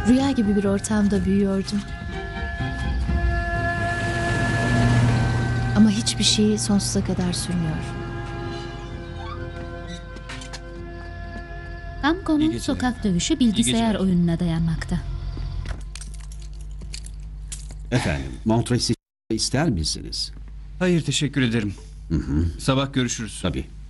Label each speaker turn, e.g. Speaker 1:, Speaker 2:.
Speaker 1: Rüya gibi bir ortamda büyüyordum. Ama hiçbir şey sonsuza kadar sürmüyor.
Speaker 2: İyi
Speaker 3: Amco'nun
Speaker 2: geceler.
Speaker 3: sokak dövüşü
Speaker 2: İyi
Speaker 3: bilgisayar
Speaker 2: geceler.
Speaker 3: oyununa dayanmakta.
Speaker 4: Efendim, Montresi ister misiniz?
Speaker 2: Hayır, teşekkür ederim. Sabah görüşürüz.
Speaker 4: Tabii.